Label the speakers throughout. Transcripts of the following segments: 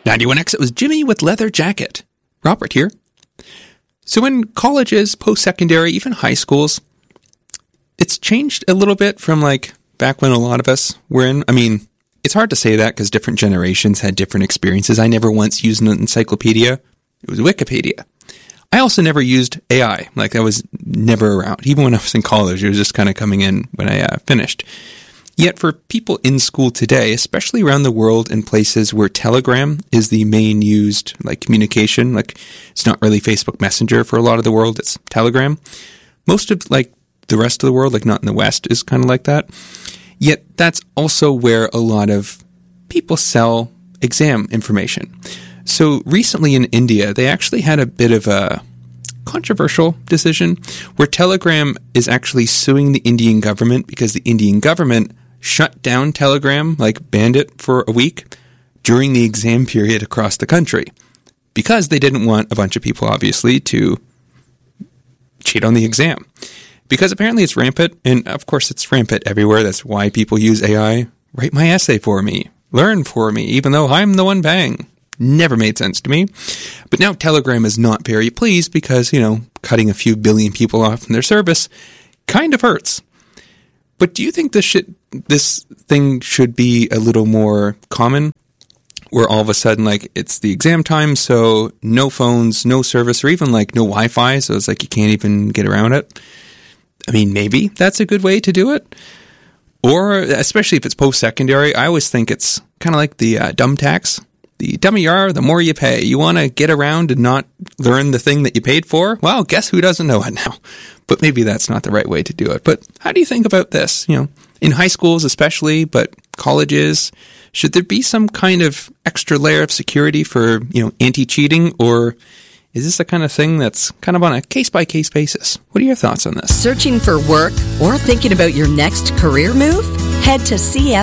Speaker 1: 91X, it was Jimmy with Leather Jacket. Robert here. So in colleges, post-secondary, even high schools, it's changed a little bit from like back when a lot of us were in. I mean, it's hard to say that because different generations had different experiences. I never once used an encyclopedia. It was Wikipedia. I also never used AI. Like, I was never around. Even when I was in college, it was just kind of coming in when I finished. Yet for people in school today, especially around the world in places where Telegram is the main used like communication, like it's not really Facebook Messenger for a lot of the world, it's Telegram. Most of like the rest of the world, like not in the West, is kind of like that. Yet that's also where a lot of people sell exam information. So recently in India, they actually had a bit of a controversial decision where Telegram is actually suing the Indian government because the Indian government shut down Telegram, like banned it for a week during the exam period across the country because they didn't want a bunch of people, obviously, to cheat on the exam. Because apparently it's rampant, and of course it's rampant everywhere. That's why people use AI. Write my essay for me. Learn for me, even though I'm the one paying. Never made sense to me. But now Telegram is not very pleased because, cutting a few billion people off from their service kind of hurts. But do you think this thing should be a little more common? Where all of a sudden, like, it's the exam time, so no phones, no service, or even, like, no Wi-Fi, so it's like you can't even get around it. I mean, maybe that's a good way to do it. Or, especially if it's post-secondary, I always think it's kind of like the dumb tax. The dumber you are, the more you pay. You want to get around and not learn the thing that you paid for? Well, guess who doesn't know it now? But maybe that's not the right way to do it. But how do you think about this? In high schools especially, but colleges, should there be some kind of extra layer of security for, anti-cheating? Or is this the kind of thing that's kind of on a case-by-case basis? What are your thoughts on this?
Speaker 2: Searching for work or thinking about your next career move? Head to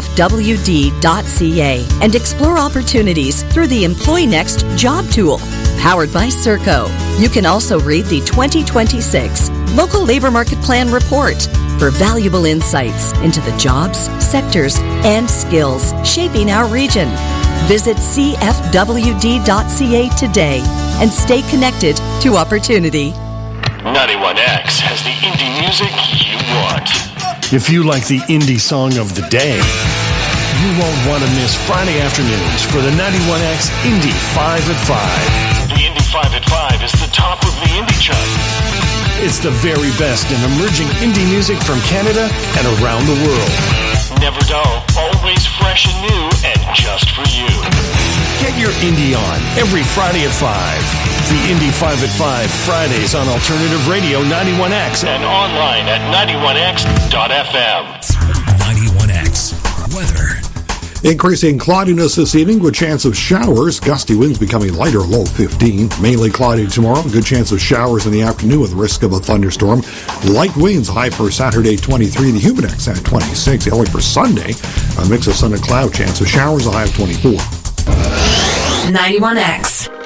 Speaker 2: cfwd.ca and explore opportunities through the Employ Next job tool, powered by Serco. You can also read the 2026 Local Labor Market Plan Report for valuable insights into the jobs, sectors, and skills shaping our region. Visit cfwd.ca today and stay connected to opportunity.
Speaker 3: 91X has the indie music you want.
Speaker 4: If you like the indie song of the day, you won't want to miss Friday afternoons for the 91X Indie 5 at 5.
Speaker 3: The Indie 5 at 5 is the top of the indie chart.
Speaker 4: It's the very best in emerging indie music from Canada and around the world.
Speaker 3: Never dull, always fresh and new, and just for you.
Speaker 4: Get your indie on every Friday at 5. The Indie 5 at 5, Fridays on Alternative Radio 91X.
Speaker 3: And online at 91x.fm.
Speaker 5: 91X weather.
Speaker 6: Increasing cloudiness this evening with chance of showers. Gusty winds becoming lighter, low 15. Mainly cloudy tomorrow. Good chance of showers in the afternoon with risk of a thunderstorm. Light winds, high for Saturday 23. The humidex at 26. Hilly for Sunday. A mix of sun and cloud. Chance of showers, a high of 24.
Speaker 2: 91X.